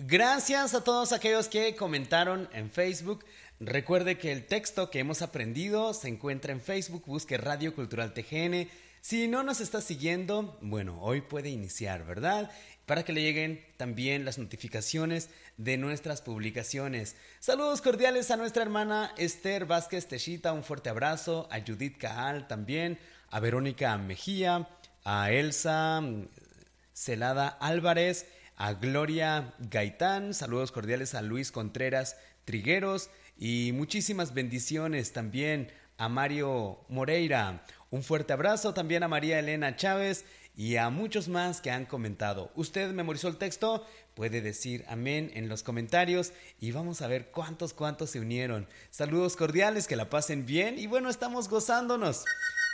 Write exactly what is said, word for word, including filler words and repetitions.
Gracias a todos aquellos que comentaron en Facebook. Recuerde que el texto que hemos aprendido se encuentra en Facebook. Busque Radio Cultural T G N. Si no nos está siguiendo, bueno, hoy puede iniciar, ¿verdad? Para que le lleguen también las notificaciones de nuestras publicaciones. Saludos cordiales a nuestra hermana Esther Vázquez Techita, un fuerte abrazo. A Judith Caal también, a Verónica Mejía, a Elsa Celada Álvarez, a Gloria Gaitán, saludos cordiales a Luis Contreras Trigueros y muchísimas bendiciones también a Mario Moreira. Un fuerte abrazo también a María Elena Chávez y a muchos más que han comentado. ¿Usted memorizó el texto? Puede decir amén en los comentarios y vamos a ver cuántos, cuántos se unieron. Saludos cordiales, que la pasen bien y bueno, estamos gozándonos.